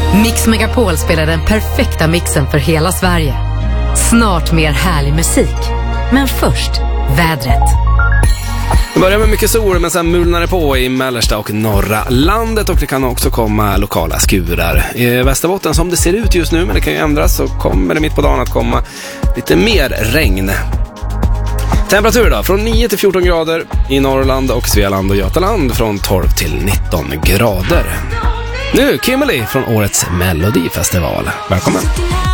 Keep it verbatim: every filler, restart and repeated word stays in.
Mix Megapol spelar den perfekta mixen för hela Sverige. Snart mer härlig musik. Men först, vädret. Det börjar med mycket sol, men sen mulnar det på i mellersta och norra landet, och det kan också komma lokala skurar. I Västerbotten, som det ser ut just nu, men det kan ju ändras, så kommer det mitt på dagen att komma lite mer regn. Temperatur då, från nio till fjorton grader i Norrland och Svealand och Götaland, från tolv till nitton grader. Nu Kimberly från årets Melodifestival. Välkommen!